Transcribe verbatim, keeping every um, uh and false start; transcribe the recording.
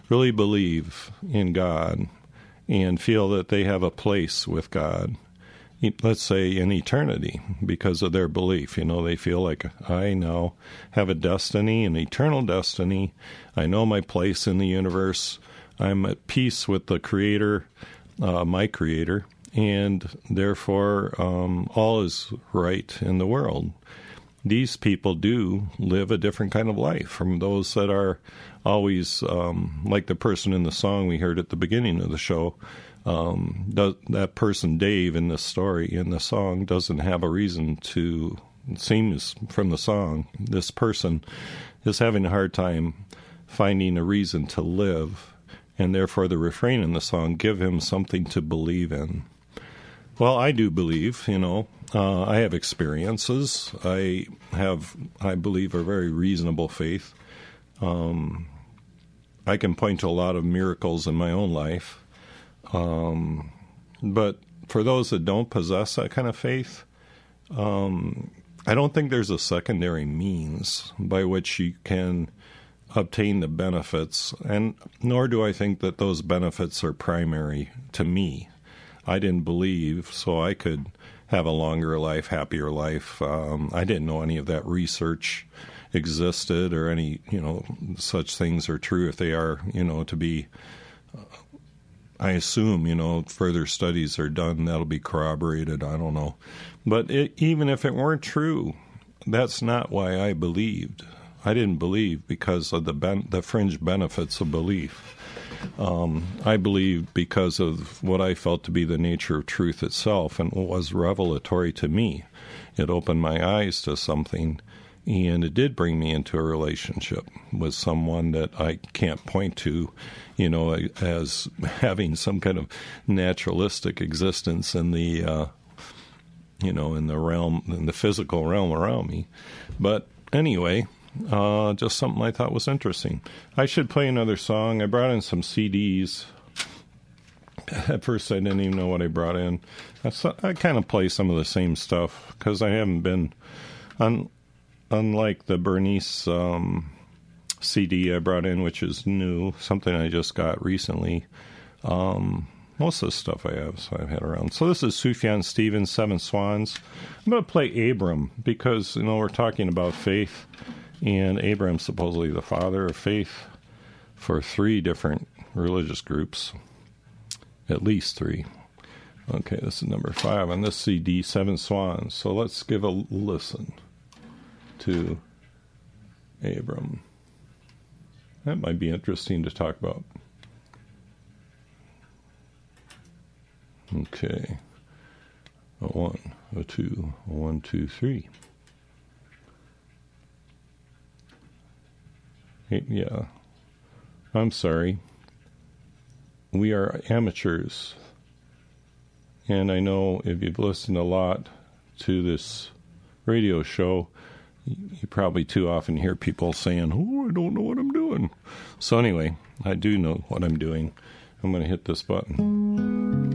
really believe in God and feel that they have a place with God, let's say in eternity, because of their belief. You know, they feel like, I now have a destiny, an eternal destiny. I know my place in the universe. I'm at peace with the Creator, uh, my Creator, and therefore um, all is right in the world. These people do live a different kind of life from those that are always, um, like the person in the song we heard at the beginning of the show. Um, does, that person, Dave, in this story, in the song, doesn't have a reason to, it seems from the song, this person is having a hard time finding a reason to live, and therefore the refrain in the song, give him something to believe in. Well, I do believe, you know, uh, I have experiences. I have, I believe, a very reasonable faith. Um, I can point to a lot of miracles in my own life. Um, but for those that don't possess that kind of faith, um, I don't think there's a secondary means by which you can obtain the benefits, and nor do I think that those benefits are primary to me. I didn't believe, so I could have a longer life, happier life. Um, I didn't know any of that research existed or any, you know, such things are true. If they are, you know, to be, uh, I assume, you know, further studies are done, that'll be corroborated. I don't know. But it, even if it weren't true, that's not why I believed. I didn't believe because of the ben- the fringe benefits of belief. Um, I believed because of what I felt to be the nature of truth itself, and what was revelatory to me. It opened my eyes to something, and it did bring me into a relationship with someone that I can't point to, you know, as having some kind of naturalistic existence in the, uh, you know, in the realm, in the physical realm around me. But anyway, Uh, just something I thought was interesting. I should play another song. I brought in some C Ds. At first, I didn't even know what I brought in. I, I kind of play some of the same stuff because I haven't been, un, unlike the Bernice um, C D I brought in, which is new, something I just got recently. Um, most of the stuff I have, so I've had around. So this is Sufjan Stevens, Seven Swans. I'm going to play Abram because, you know, we're talking about faith. And Abraham's supposedly the father of faith for three different religious groups, at least three. Okay, this is number five on this C D, Seven Swans. So let's give a listen to Abram. That might be interesting to talk about. Okay. A one, a two, a one, two, three. Yeah, I'm sorry. We are amateurs. And I know if you've listened a lot to this radio show, you probably too often hear people saying, oh, I don't know what I'm doing. So anyway, I do know what I'm doing. I'm going to hit this button.